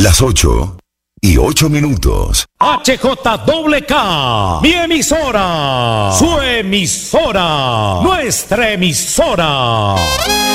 Las 8:08. HJWK, mi emisora, su emisora, nuestra emisora.